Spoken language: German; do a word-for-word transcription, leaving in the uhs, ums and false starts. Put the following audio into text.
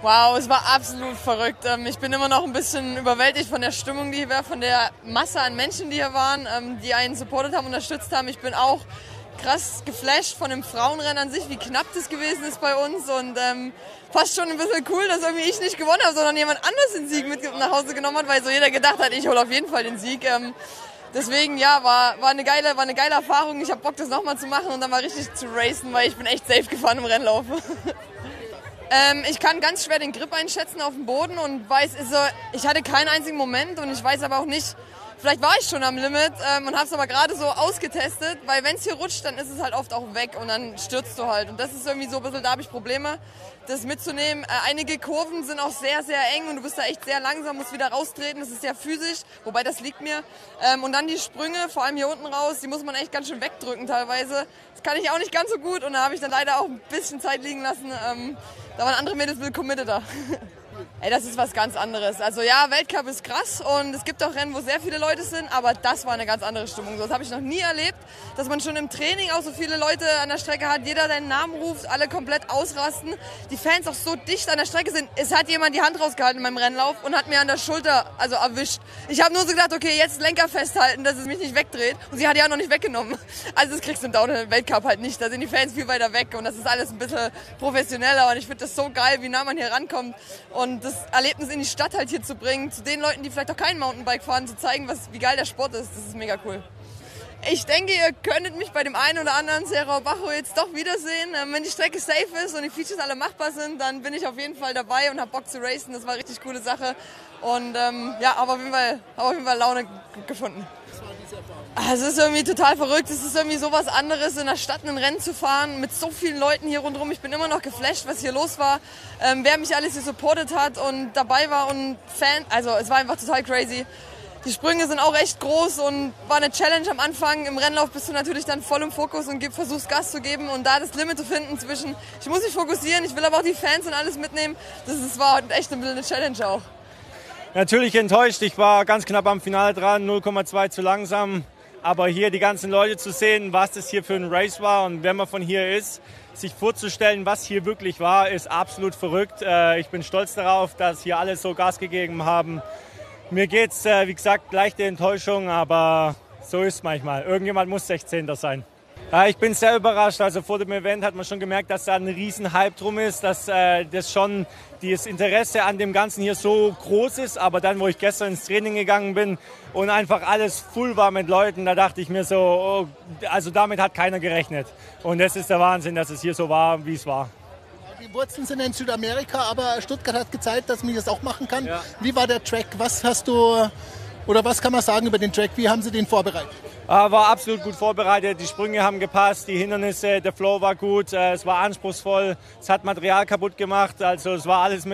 Wow, es war absolut verrückt. Ich bin immer noch ein bisschen überwältigt von der Stimmung, die hier war, von der Masse an Menschen, die hier waren, die einen supportet haben, unterstützt haben. Ich bin auch krass geflasht von dem Frauenrennen an sich, wie knapp das gewesen ist bei uns und ähm, fast schon ein bisschen cool, dass irgendwie ich nicht gewonnen habe, sondern jemand anderes den Sieg mit nach Hause genommen hat, weil so jeder gedacht hat, ich hole auf jeden Fall den Sieg. Ähm, deswegen, ja, war, war, eine geile, war eine geile Erfahrung. Ich habe Bock, das nochmal zu machen und dann mal richtig zu racen, weil ich bin echt safe gefahren im Rennlauf. ähm, ich kann ganz schwer den Grip einschätzen auf dem Boden und weiß, ist so, ich hatte keinen einzigen Moment und ich weiß aber auch nicht, vielleicht war ich schon am Limit ähm, und habe es aber gerade so ausgetestet, weil wenn es hier rutscht, dann ist es halt oft auch weg und dann stürzt du halt. Und das ist irgendwie so ein bisschen, da habe ich Probleme, das mitzunehmen. Äh, einige Kurven sind auch sehr, sehr eng und du bist da echt sehr langsam, musst wieder raustreten. Das ist sehr physisch, wobei das liegt mir. Ähm, und dann die Sprünge, vor allem hier unten raus, die muss man echt ganz schön wegdrücken teilweise. Das kann ich auch nicht ganz so gut und da habe ich dann leider auch ein bisschen Zeit liegen lassen. Ähm, da waren andere Mädels ein bisschen committeter. Ey, das ist was ganz anderes. Also ja, Weltcup ist krass und es gibt auch Rennen, wo sehr viele Leute sind, aber das war eine ganz andere Stimmung. Das habe ich noch nie erlebt, dass man schon im Training auch so viele Leute an der Strecke hat, jeder deinen Namen ruft, alle komplett ausrasten. Die Fans auch so dicht an der Strecke sind. Es hat jemand die Hand rausgehalten in meinem Rennlauf und hat mir an der Schulter also erwischt. Ich habe nur so gedacht, okay, jetzt Lenker festhalten, dass es mich nicht wegdreht. Und sie hat ja auch noch nicht weggenommen. Also das kriegst du im Downhill-Weltcup halt nicht. Da sind die Fans viel weiter weg und das ist alles ein bisschen professioneller und ich finde das so geil, wie nah man hier rankommt. Und das Erlebnis in die Stadt halt hier zu bringen, zu den Leuten, die vielleicht auch kein Mountainbike fahren, zu zeigen, was, wie geil der Sport ist, das ist mega cool. Ich denke, ihr könntet mich bei dem einen oder anderen Serra Bajo jetzt doch wiedersehen. Wenn die Strecke safe ist und die Features alle machbar sind, dann bin ich auf jeden Fall dabei und habe Bock zu racen. Das war eine richtig coole Sache. Und ähm, ja, aber auf jeden Fall, auf jeden Fall Laune gefunden. Es ist irgendwie total verrückt. Es ist irgendwie sowas anderes, in der Stadt ein Rennen zu fahren mit so vielen Leuten hier rundherum. Ich bin immer noch geflasht, was hier los war, ähm, wer mich alles hier supportet hat und dabei war und Fan. Also es war einfach total crazy. Die Sprünge sind auch echt groß und war eine Challenge am Anfang. Im Rennlauf bist du natürlich dann voll im Fokus und versuchst Gas zu geben und da das Limit zu finden zwischen, ich muss mich fokussieren, ich will aber auch die Fans und alles mitnehmen. Das ist, war echt ein bisschen eine Challenge auch. Natürlich enttäuscht. Ich war ganz knapp am Finale dran, null Komma zwei zu langsam. Aber hier die ganzen Leute zu sehen, was das hier für ein Race war und wenn man von hier ist, sich vorzustellen, was hier wirklich war, ist absolut verrückt. Ich bin stolz darauf, dass hier alle so Gas gegeben haben. Mir geht's, wie gesagt, leichte Enttäuschung, aber so ist es manchmal. Irgendjemand muss sechzehnter sein. Ich bin sehr überrascht. Also vor dem Event hat man schon gemerkt, dass da ein riesen Hype drum ist, dass äh, das schon das Interesse an dem Ganzen hier so groß ist. Aber dann, wo ich gestern ins Training gegangen bin und einfach alles voll war mit Leuten, da dachte ich mir so, oh, also damit hat keiner gerechnet. Und das ist der Wahnsinn, dass es hier so war, wie es war. Die Wurzeln sind in Südamerika, aber Stuttgart hat gezeigt, dass man das auch machen kann. Ja. Wie war der Track? Was hast du, oder was kann man sagen über den Track? Wie haben Sie den vorbereitet? War absolut gut vorbereitet, die Sprünge haben gepasst, die Hindernisse, der Flow war gut, es war anspruchsvoll, es hat Material kaputt gemacht, also es war alles mit